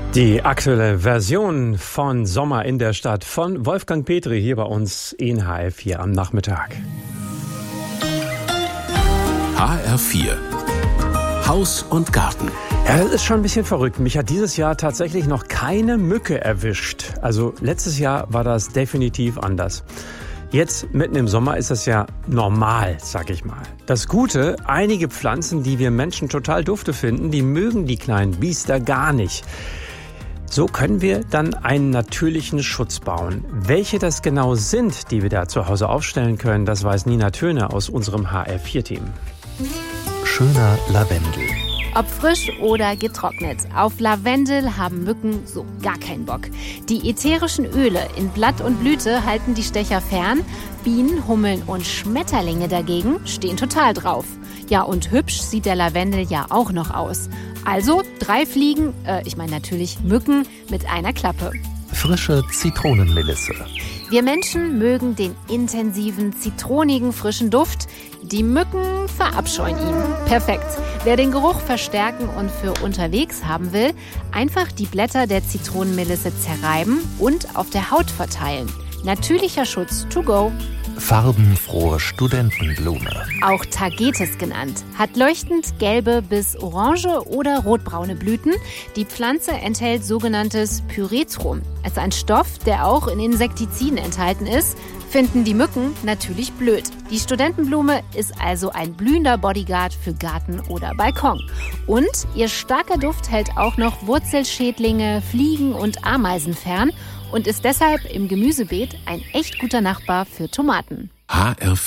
Die aktuelle Version von Sommer in der Stadt von Wolfgang Petri hier bei uns in HR4 am Nachmittag. HR4 Haus und Garten. Ja, das ist schon ein bisschen verrückt. Mich hat dieses Jahr tatsächlich noch keine Mücke erwischt. Also letztes Jahr war das definitiv anders. Jetzt, mitten im Sommer, ist das ja normal, sag ich mal. Das Gute, einige Pflanzen, die wir Menschen total dufte finden, die mögen die kleinen Biester gar nicht. So können wir dann einen natürlichen Schutz bauen. Welche das genau sind, die wir da zu Hause aufstellen können, das weiß Nina Töne aus unserem HR4-Team. Schöner Lavendel. Ob frisch oder getrocknet, auf Lavendel haben Mücken so gar keinen Bock. Die ätherischen Öle in Blatt und Blüte halten die Stecher fern. Bienen, Hummeln und Schmetterlinge dagegen stehen total drauf. Ja, und hübsch sieht der Lavendel ja auch noch aus. Also 3 Fliegen, natürlich Mücken mit einer Klappe. Frische Zitronenmelisse. Wir Menschen mögen den intensiven, zitronigen, frischen Duft. Die Mücken verabscheuen ihn. Perfekt. Wer den Geruch verstärken und für unterwegs haben will, einfach die Blätter der Zitronenmelisse zerreiben und auf der Haut verteilen. Natürlicher Schutz to go. Farbenfrohe Studentenblume. Auch Tagetes genannt. Hat leuchtend gelbe bis orange oder rotbraune Blüten. Die Pflanze enthält sogenanntes Pyrethrum. Es ist ein Stoff, der auch in Insektiziden enthalten ist. Finden die Mücken natürlich blöd. Die Studentenblume ist also ein blühender Bodyguard für Garten oder Balkon. Und ihr starker Duft hält auch noch Wurzelschädlinge, Fliegen und Ameisen fern und ist deshalb im Gemüsebeet ein echt guter Nachbar für Tomaten. HR4